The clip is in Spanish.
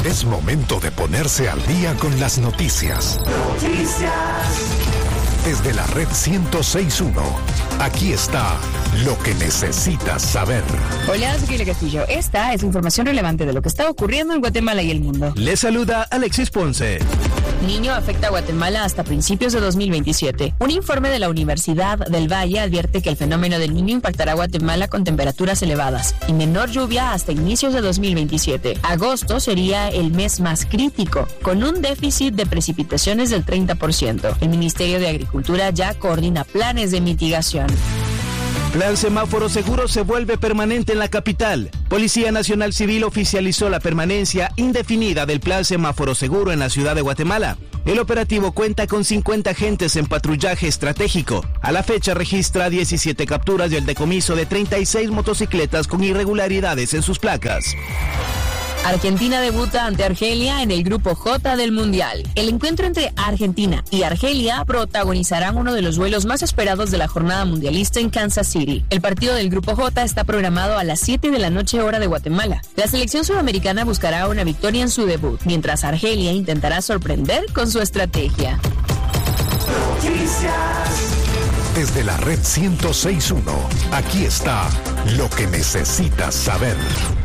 Es momento de ponerse al día con las noticias. Desde la red 106.1, aquí está lo que necesitas saber. Hola, soy Kile Castillo. Esta es información relevante de lo que está ocurriendo en Guatemala y el mundo. Les saluda Alexis Ponce. Niño afecta a Guatemala hasta principios de 2027. Un informe de la Universidad del Valle advierte que el fenómeno del Niño impactará a Guatemala con temperaturas elevadas y menor lluvia hasta inicios de 2027. Agosto sería el mes más crítico, con un déficit de precipitaciones del 30%. El Ministerio de Agricultura ya coordina planes de mitigación. Plan Semáforo Seguro se vuelve permanente en la capital. Policía Nacional Civil oficializó la permanencia indefinida del Plan Semáforo Seguro en la ciudad de Guatemala. El operativo cuenta con 50 agentes en patrullaje estratégico. A la fecha registra 17 capturas y el decomiso de 36 motocicletas con irregularidades en sus placas. Argentina debuta ante Argelia en el Grupo J del Mundial. El encuentro entre Argentina y Argelia protagonizarán uno de los duelos más esperados de la jornada mundialista en Kansas City. El partido del Grupo J está programado a las 7 de la noche hora de Guatemala. La selección sudamericana buscará una victoria en su debut, mientras Argelia intentará sorprender con su estrategia. Desde la red 106.1, aquí está lo que necesitas saber.